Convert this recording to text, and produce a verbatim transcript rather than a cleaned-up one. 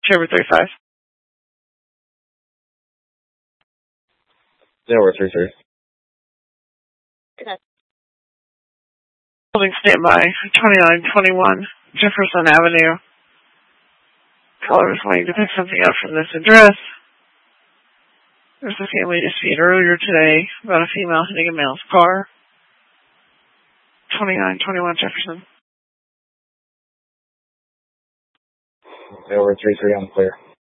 Trevor thirty-five. Delaware three three. Okay. Holding standby, twenty-nine twenty-one Jefferson Avenue. Caller was wanting to pick something up from this address. There was a family dispute earlier today about a female hitting a male's car. twenty-nine twenty-one Jefferson. Delaware three three on the clear.